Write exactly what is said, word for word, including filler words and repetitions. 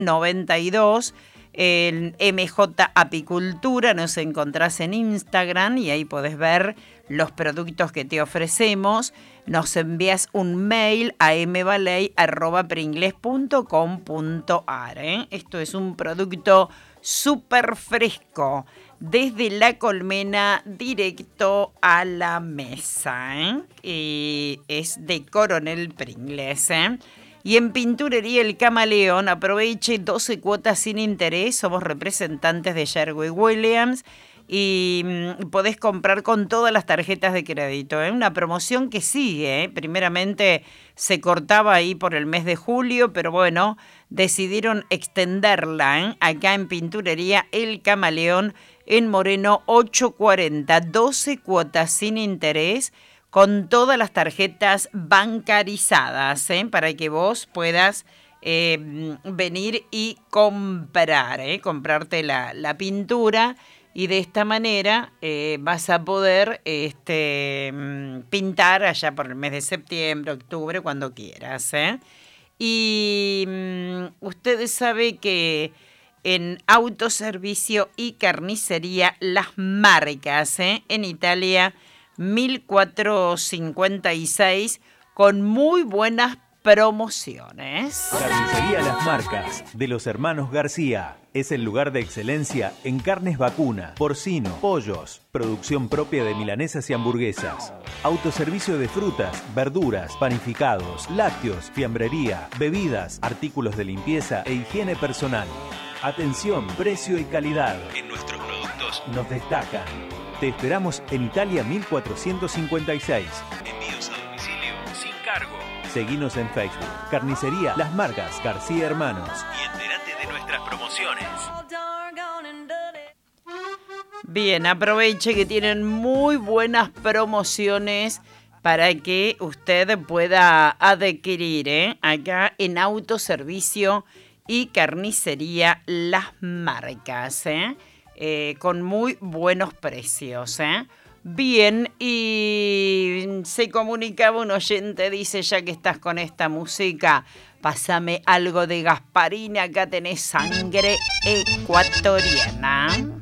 noventa y dos. En M J Apicultura nos encontrás en Instagram y ahí podés ver los productos que te ofrecemos. Nos envías un mail a m valey arroba pringles punto com punto a r. ¿eh? Esto es un producto súper fresco, desde la colmena directo a la mesa. ¿eh? Y es de Coronel Pringles. ¿eh? Y en Pinturería El Camaleón, aproveche doce cuotas sin interés. Somos representantes de Sherwin Williams y mmm, podés comprar con todas las tarjetas de crédito. ¿eh? Una promoción que sigue. ¿eh? Primeramente se cortaba ahí por el mes de julio, pero bueno, decidieron extenderla. ¿eh? Acá en Pinturería El Camaleón, en Moreno ochocientos cuarenta. doce cuotas sin interés, con todas las tarjetas bancarizadas, ¿eh? para que vos puedas eh, venir y comprar, ¿eh? comprarte la, la pintura, y de esta manera eh, vas a poder este, pintar allá por el mes de septiembre, octubre, cuando quieras. ¿eh? Y um, ustedes saben que en autoservicio y carnicería Las Marcas, ¿eh? en Italia mil cuatrocientos cincuenta y seis, con muy buenas promociones. Carnicería Las Marcas, de los hermanos García. Es el lugar de excelencia en carnes vacuna, porcino, pollos, producción propia de milanesas y hamburguesas, autoservicio de frutas, verduras, panificados, lácteos, fiambrería, bebidas, artículos de limpieza e higiene personal. Atención, precio y calidad. En nuestros productos nos destacan. Te esperamos en Italia mil cuatrocientos cincuenta y seis. Envíos a domicilio sin cargo. Seguinos en Facebook. Carnicería Las Marcas García Hermanos. Y entérate de nuestras promociones. Bien, aproveche que tienen muy buenas promociones para que usted pueda adquirir, ¿eh? acá en autoservicio y carnicería Las Marcas, ¿eh? Eh, con muy buenos precios. ¿eh? Bien, y se comunicaba un oyente, dice, ya que estás con esta música, pásame algo de Gasparini, acá tenés sangre ecuatoriana.